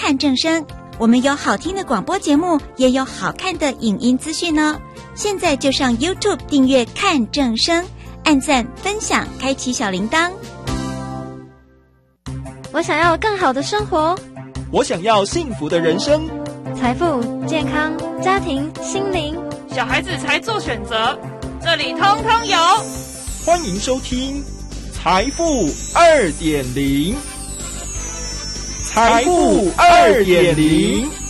看正声，我们有好听的广播节目，也有好看的影音资讯哦。现在就上 YouTube 订阅看正声，按赞分享，开启小铃铛。 我想要更好的生活， 我想要幸福的人生， 财富、健康、家庭、心灵， 小孩子才做选择，这里通通有。 欢迎收听财富 2.0， 财富 2.0。